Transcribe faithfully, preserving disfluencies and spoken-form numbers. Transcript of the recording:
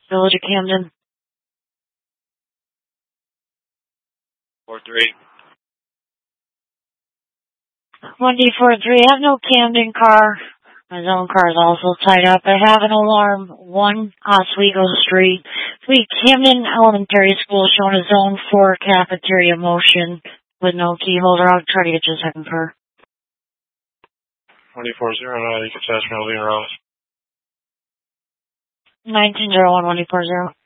Village of Camden. four three. one D four three, I have no Camden car. My zone car is also tied up. I have an alarm, one Oswego Street. Three Camden Elementary School showing a zone four cafeteria motion with no key holder. I'll try to get you a second car. one four zero nine, you can attach me, I'll be around. nineteen oh one, one four zero.